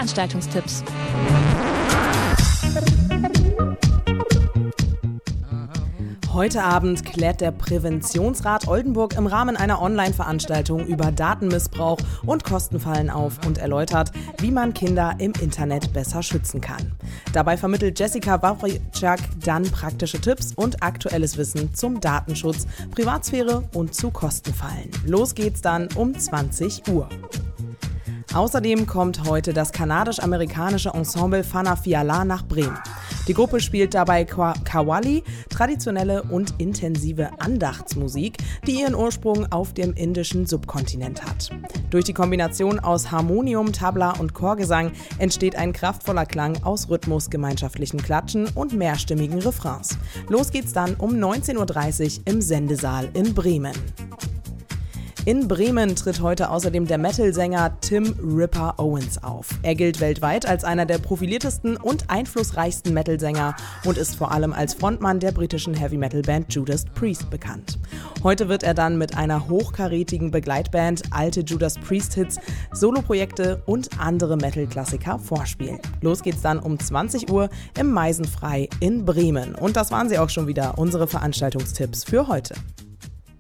Veranstaltungstipps. Heute Abend klärt der Präventionsrat Oldenburg im Rahmen einer Online-Veranstaltung über Datenmissbrauch und Kostenfallen auf und erläutert, wie man Kinder im Internet besser schützen kann. Dabei vermittelt Jessica Wawritschak dann praktische Tipps und aktuelles Wissen zum Datenschutz, Privatsphäre und zu Kostenfallen. Los geht's dann um 20 Uhr. Außerdem kommt heute das kanadisch-amerikanische Ensemble Fana Fiala nach Bremen. Die Gruppe spielt dabei Qawwali, traditionelle und intensive Andachtsmusik, die ihren Ursprung auf dem indischen Subkontinent hat. Durch die Kombination aus Harmonium, Tabla und Chorgesang entsteht ein kraftvoller Klang aus Rhythmus, gemeinschaftlichen Klatschen und mehrstimmigen Refrains. Los geht's dann um 19.30 Uhr im Sendesaal in Bremen. In Bremen tritt heute außerdem der Metal-Sänger Tim Ripper Owens auf. Er gilt weltweit als einer der profiliertesten und einflussreichsten Metal-Sänger und ist vor allem als Frontmann der britischen Heavy-Metal-Band Judas Priest bekannt. Heute wird er dann mit einer hochkarätigen Begleitband alte Judas Priest-Hits, Soloprojekte und andere Metal-Klassiker vorspielen. Los geht's dann um 20 Uhr im Meisenfrei in Bremen. Und das waren sie auch schon wieder, unsere Veranstaltungstipps für heute.